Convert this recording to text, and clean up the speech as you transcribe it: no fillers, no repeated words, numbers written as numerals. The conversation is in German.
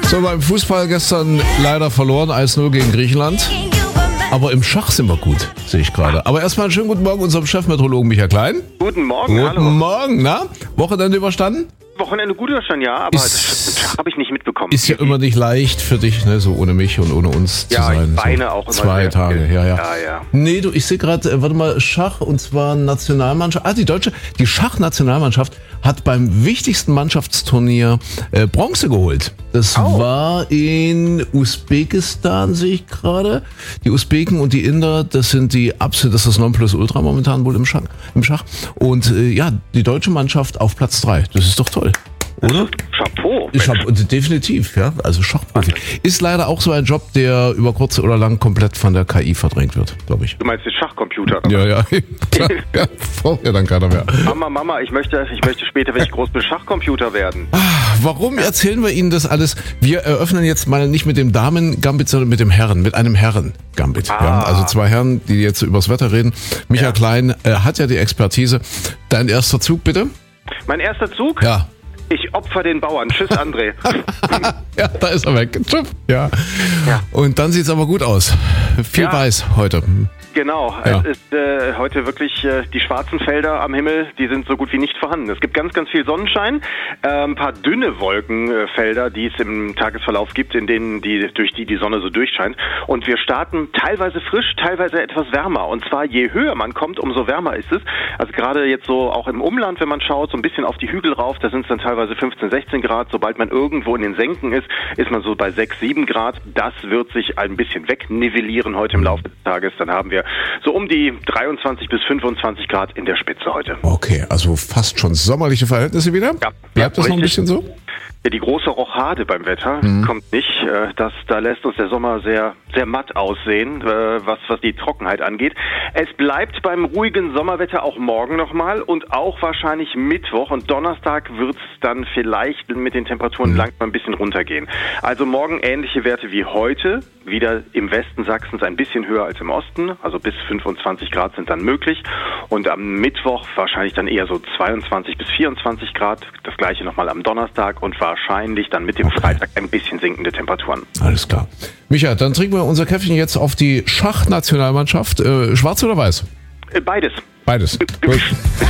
So, beim Fußball gestern leider verloren, 1-0 gegen Griechenland. Aber im Schach sind wir gut, sehe ich gerade. Aber erstmal einen schönen guten Morgen unserem Chefmeteorologen Michael Klein. Guten Morgen, hallo. Guten Morgen, na? Wochenende überstanden? Wochenende gut überstanden, ja, aber das habe ich nicht mitbekommen. Ist ja immer nicht leicht für dich, ne, so ohne mich und ohne uns zu sein. Ja, ich weine so auch immer 2 sehr Tage, viel. ja. Ja. Nee, du, ich sehe gerade, warte mal, Schach und zwar Nationalmannschaft. Die Schachnationalmannschaft hat beim wichtigsten Mannschaftsturnier Bronze geholt. Das war in Usbekistan, sehe ich gerade. Die Usbeken und die Inder, das ist das Nonplusultra momentan wohl im Schach. Und die deutsche Mannschaft auf Platz 3. Das ist doch toll. Oder? Chapeau. Definitiv, ja. Also Schachprofi. Ist leider auch so ein Job, der über kurz oder lang komplett von der KI verdrängt wird, glaube ich. Du meinst den Schachcomputer? Ja. Ja, braucht ja dann keiner mehr. Mama, ich möchte später, wenn ich groß bin, Schachcomputer werden. Warum erzählen wir Ihnen das alles? Wir eröffnen jetzt mal nicht mit dem Damen-Gambit, sondern mit einem Herren-Gambit. Wir haben also 2 Herren, die jetzt übers Wetter reden. Michael Klein hat ja die Expertise. Dein erster Zug, bitte? Mein erster Zug? Ja. Ich opfer den Bauern. Tschüss, André. Ja, da ist er weg. Tschüss. Ja. Und dann sieht's aber gut aus. Viel Weiß heute. Genau, Ja. Es ist heute wirklich die schwarzen Felder am Himmel, die sind so gut wie nicht vorhanden. Es gibt ganz, ganz viel Sonnenschein, ein paar dünne Wolkenfelder, die es im Tagesverlauf gibt, durch die Sonne so durchscheint. Und wir starten teilweise frisch, teilweise etwas wärmer. Und zwar je höher man kommt, umso wärmer ist es. Also gerade jetzt so auch im Umland, wenn man schaut, so ein bisschen auf die Hügel rauf, da sind es dann teilweise 15, 16 Grad. Sobald man irgendwo in den Senken ist man so bei 6, 7 Grad. Das wird sich ein bisschen wegnivellieren heute im Laufe des Tages. Dann haben wir so um die 23 bis 25 Grad in der Spitze heute. Okay, also fast schon sommerliche Verhältnisse wieder? Ja. Bleibt das noch ein bisschen so? Ja, die große Rochade beim Wetter kommt nicht. Da lässt uns der Sommer sehr, sehr matt aussehen, was die Trockenheit angeht. Es bleibt beim ruhigen Sommerwetter auch morgen nochmal und auch wahrscheinlich Mittwoch und Donnerstag wird es dann vielleicht mit den Temperaturen langsam ein bisschen runtergehen. Also morgen ähnliche Werte wie heute, wieder im Westen Sachsens ein bisschen höher als im Osten, also bis 25 Grad sind dann möglich und am Mittwoch wahrscheinlich dann eher so 22 bis 24 Grad, das gleiche nochmal am Donnerstag und wahrscheinlich dann mit dem Freitag ein bisschen sinkende Temperaturen. Alles klar. Micha, dann trinken wir unser Käffchen jetzt auf die Schachnationalmannschaft. Schwarz oder weiß? Beides. Beides. Gut.